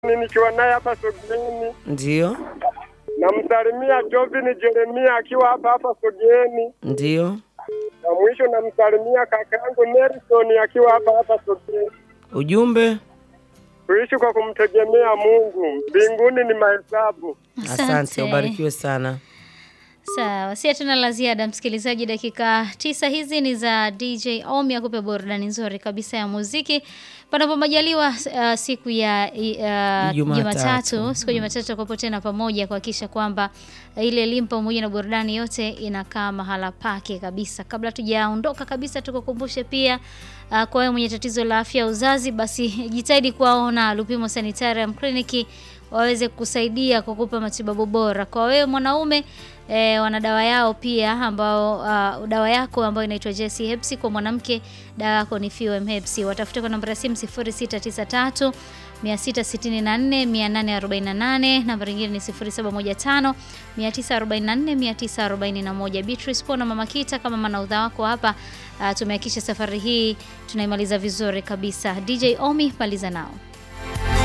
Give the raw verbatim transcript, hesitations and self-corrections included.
nikiwa naye hapa Sogeni. Ndio. Namsalimia Jovin Jeremia akiwa hapa hapa Sogeni. Ndio. Na mwisho namsalimia kakaangu Nelson akiwa hapa hapa Sogeni. Ujumbe? Tuishi kwa kumtegemea Mungu. Mbinguni ni mahesabu. Asante, ubarikiwe sana. Sawa, si hatuna la ziada msikilizaji, dakika tisa hizi ni za D J Omi akupe burudani nzuri kabisa ya muziki. Panapo majaliwa uh, siku ya uh, Jumatatu, siku ya Jumatatu tuko tena pamoja kuhakikisha kwamba uh, ile limpo pamoja na burudani yote inakaa mahala pake kabisa. Kabla tujaondoka kabisa tukukumbushe pia uh, kwa wewe mwenye tatizo la afya uzazi, basi jitahidi kuwaona Lupimo Sanitarium Clinic waweze kusaidia kukupa matibabu bora. Kwa wewe mwanaume e, wana dawa yao pia ambao uh, dawa yako ambayo inaitwa Jesse Hepsi. Kwa mwanamke dawa yako ni F U M Hepsi. Watafute kwa namba ya simu sifuri sita tisa tatu sita sita nne nane arobaini na nane, namba nyingine ni sifuri saba moja tano tisa arobaini na nne tisa arobaini na moja. Beatrice Pona Mama Kita kama manaudha wako hapa, uh, tumehakikisha safari hii tunaimaliza vizuri kabisa. D J Omi maliza nao.